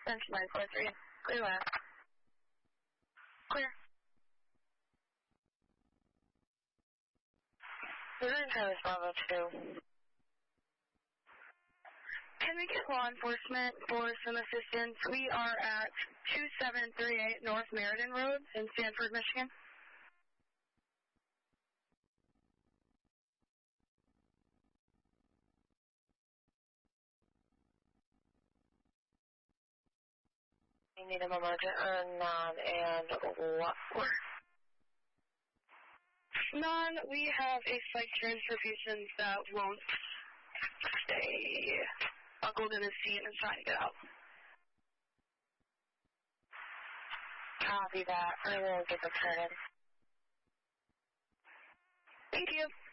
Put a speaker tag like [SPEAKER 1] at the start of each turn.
[SPEAKER 1] Central 943. Clear last. Clear. Missouri Travis Bravo 2. Can we get law enforcement for some assistance? We are at 2738 North Meriden Road in Sanford, Michigan. You need a emergent or non and what for? Non, we have a psych transfusion that won't stay buckled in his seat and is trying to get out. Copy that. I will get the credit. Thank you.